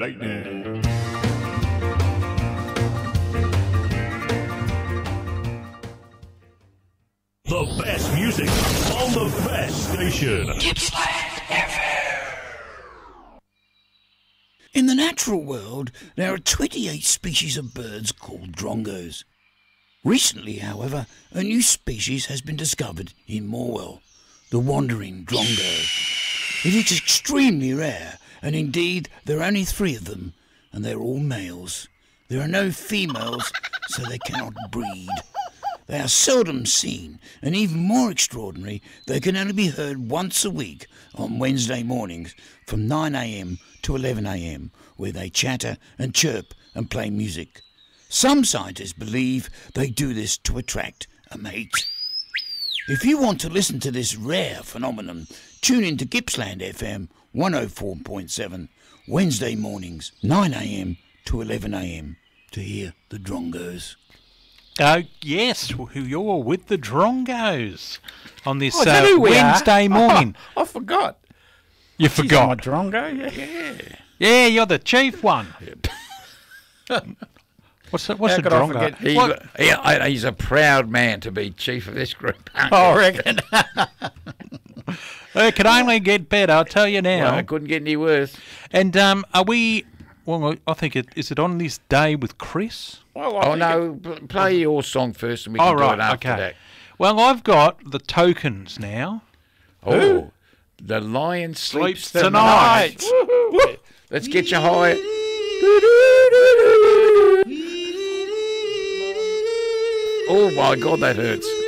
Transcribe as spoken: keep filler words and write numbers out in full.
lightning. The best music on the best station. Gippsland F M. In the natural world, there are twenty-eight species of birds called drongos. Recently, however, a new species has been discovered in Morwell, the wandering drongo. It is extremely rare, and indeed there are only three of them, and they're all males. There are no females, so they cannot breed. They are seldom seen, and even more extraordinary, they can only be heard once a week on Wednesday mornings from nine a.m. to eleven a.m, where they chatter and chirp and play music. Some scientists believe they do this to attract a mate. If you want to listen to this rare phenomenon, tune in to Gippsland F M one oh four point seven, Wednesday mornings, nine a.m. to eleven a.m, to hear the drongos. Oh, yes, who you're with the drongos on this Oh, is that who uh, we are? Wednesday morning. Oh, I forgot. You He's my forgot. drongo, yeah. Yeah, you're the chief one. What's a, what's How a could I drongo? forget? He, What- he, I- he's a proud man to be chief of this group. Oh, I reckon. It can only get better, I'll tell you now. Well, it couldn't get any worse. And um, are we... Well, I think it... Is it on this day with Chris? Well, oh, no, pl- play your song first and we can Oh, do right, it after okay. that. Well, I've got the tokens now. Oh, the lion sleeps, Sleeps tonight. tonight. Woo-hoo. Let's get you high. Oh, my God, that hurts.